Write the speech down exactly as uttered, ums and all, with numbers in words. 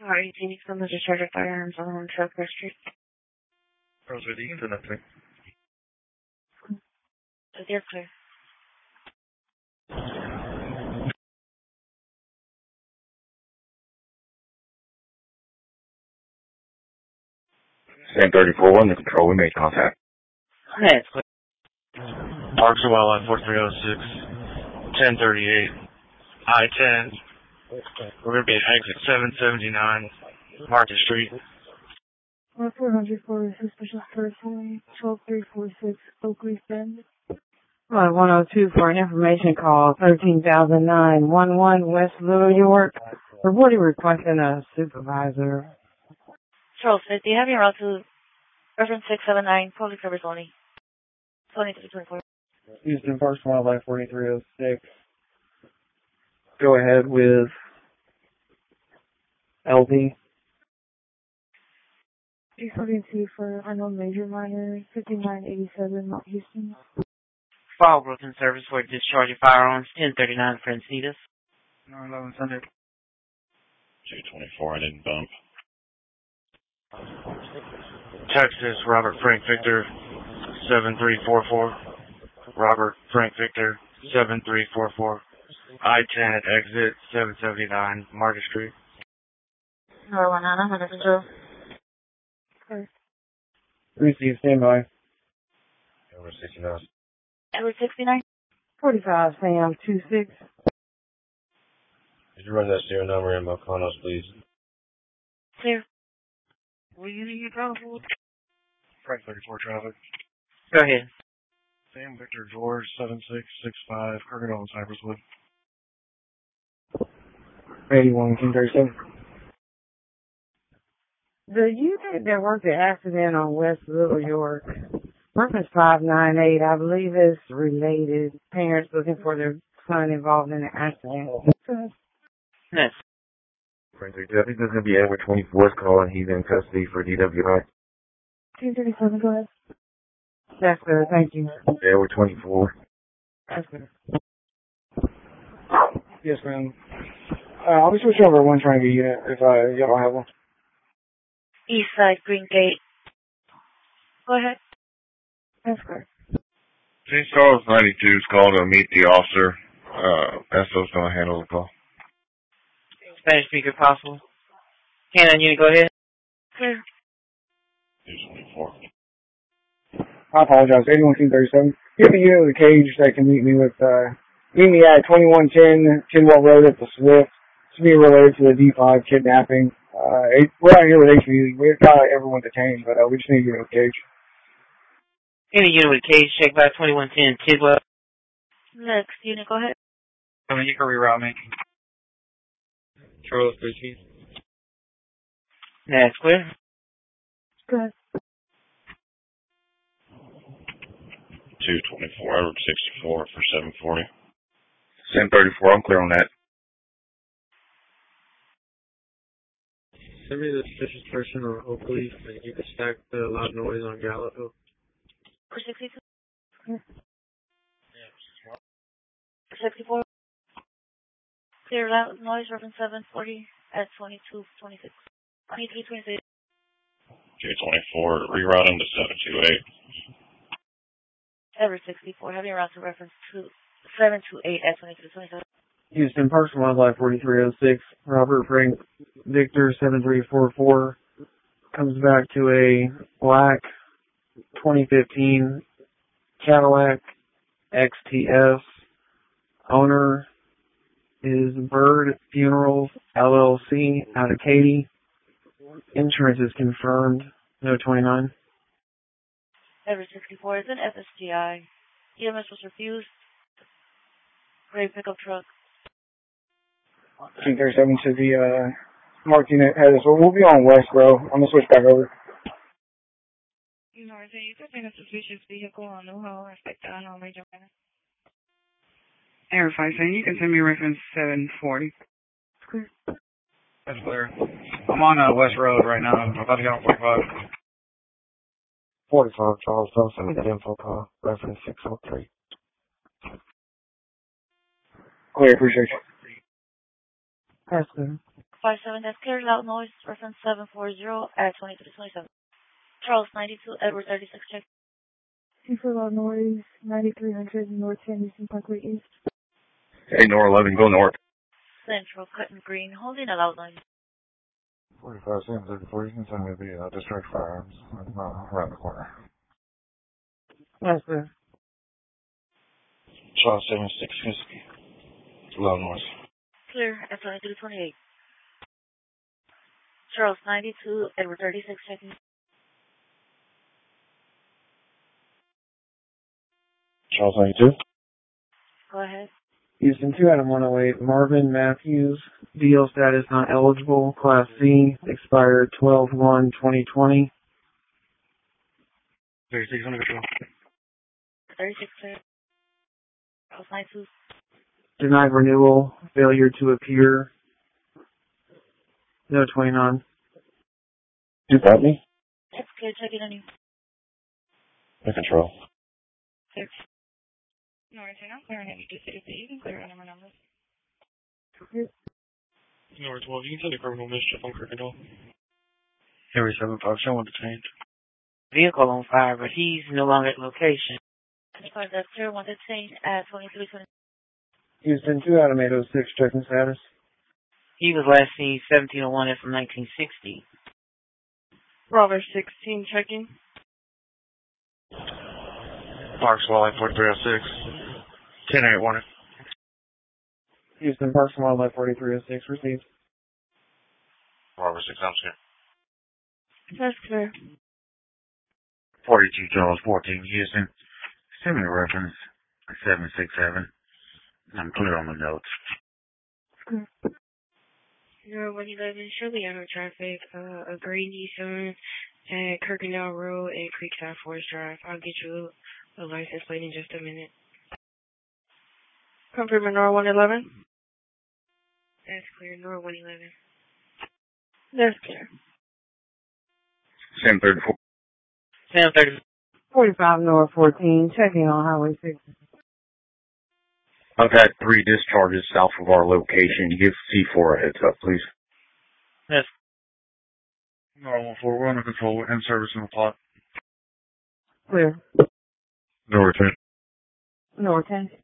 Alright, you need some of the discharge of firearms on Southwest Street. Rose, you can send that to me. So they're clear. ten thirty-four, under control, we made contact. Yeah, it's clear. Parks and Wildlife forty-three oh six, ten thirty-eight, I ten. We're going to be at exit seven seventy-nine, Market Street. four hundred for suspicious person, twelve three four six Oakley Bend. one oh two for an information call, thirteen thousand nine eleven West Little York. Reporting requesting a supervisor. Charles fifty, have your route to reference six seven nine, public service only. twenty-three twenty-four. Houston Parks and Wildlife forty-three oh six. Go ahead with L P. three forty-two for unknown major minor, fifty-nine eighty-seven, Mount Houston. File broken service for discharge of firearms, ten thirty-nine for Encinitas. nine eleven Sunday. two twenty-four, I didn't bump. Texas, Robert Frank Victor, seven three four four. Robert Frank Victor, seven three four four. I ten at exit seven seventy-nine, Market Street. Number one nine, under control. Receive, stand by. Over sixty-nine. Number sixty-nine. forty-five Sam two six. Did you run that serial number in Moconos, please? Clear. Will you need your trouble? Frank thirty-four traffic. Go ahead. Sam Victor George, seven six six five, Kirkendall, Cypresswood. eighty-one, ten thirty-seven. The unit that worked the accident on West Little York, reference five nine eight, I believe is related. Parents looking for their son involved in the accident. Yes. Frank thirty-two, I think this is going to be Edward twenty-four's call, and he's in custody for D W I. two thirty-seven, go ahead. That's good, thank you. Edward twenty-four. That's good. Yes, ma'am. Uh, I'll be switching over one trying to get unit if uh, y'all don't have one. East side, Green Gate. Go ahead. That's good. Saint Charles ninety-two is called to meet the officer. Uh, S O's going to handle the call. Spanish speaker possible. Hannah, you go ahead. Clear. two twenty-four. I apologize. eighty-one, ten thirty-seven. You have a unit with a cage that can meet me with, uh, meet me at twenty-one ten Kidwell Road at the Swift. It's being related to the D five kidnapping. Uh, it, we're out here with H V. We've got everyone detained, but uh, we just need a unit with a cage. Any unit with cage, check by twenty-one ten Tidwell. Next unit, go ahead. I mean, you can reroute me. Charles thirteen. That's clear. Good. two twenty-four, Edward sixty-four for seven forty. ten thirty-four, I'm clear on that. Send me the suspicious person on Oakley, and you can stack the loud noise on Gallup Hill. four sixty-two. Clear. four sixty-four. Clear loud noise, reference seven forty at twenty-two twenty-six. twenty-three twenty-six. two twenty-four, reroute him to seven two eight. Ever sixty-four, having route to reference two seven two eight at twenty-three twenty-seven. Houston Parks and Wildlife forty-three oh six. Robert Frank Victor seven three four four. Comes back to a black twenty fifteen Cadillac X T S. Owner is Bird Funerals L L C out of Katy. Insurance is confirmed. No twenty-nine. Ever sixty-four is an F S G I. E M S was refused. Gray pickup truck. ten thirty-seven to the uh, marked unit headed. So we'll be on West, bro. I'm going to switch back over. You know, you could find a suspicious vehicle on Newhall, respect on all major minor. Air five saying you can send me reference seven forty. Clear. That's clear. I'm on uh, West Road right now. I'm about to get on forty-five. forty-five, Charles, don't send me that info call. Reference six oh three. Clear, appreciate you. That's good. five seven, that's clear. Loud noise, reference seven four zero at twenty-three twenty-seven. Charles ninety-two, Edward thirty-six, check. two for loud noise, ninety-three hundred North ten Houston Parkway East. Hey, Nor eleven, go north. Central, Cutting Green, holding a loud noise. forty-five seven thirty-four, you can send me the uh, discharge firearms uh, around the corner. Yes, sir. Charles seven six Whiskey. Loud noise. Clear at twenty-three twenty-eight. Charles ninety-two, Edward thirty-six, checking. Charles ninety-two. Go ahead. Houston two, Adam one oh eight, Marvin Matthews, D L status not eligible, Class C, expired twelve one twenty twenty. thirty-six under control. thirty-six, clear. Charles ninety-two. Denied renewal, failure to appear. No twenty-nine. You got me? That's clear, checking on you. In control. Clear. North ten, I'm clearing it to city, but you can clear under my number. North twelve, you can tell the criminal mischief on Kirkendall. Henry seven five, someone detained. Vehicle on fire, but he's no longer at location. That's clear, one detained at twenty-three twenty. Houston two, Adam eight oh six, checking status. He was last seen seventeen oh one from nineteen sixty. Robert sixteen, checking. Parks Wildlife forty-three oh six. ten eight wanted. Houston Parks and Wildlife forty-three oh six, received. Robert six, I'm here. That's clear. forty-two Charles fourteen Houston. Send me a reference. seven six seven. I'm clear on the notes. You're one eleven, Shirley Auto Traffic, uh, a green Nissan at Kirkendall Road and Creekside Forest Drive. I'll get you a license plate in just a minute. Confirm Nor one eleven. That's clear, Nor one eleven. That's clear. Sam thirty-four. Sam thirty. forty-five North fourteen, checking on Highway six. I've had three discharges south of our location. Give C four a heads up, please. Yes. Nor one four, we're under control and service in the plot. Clear. North ten. North ten.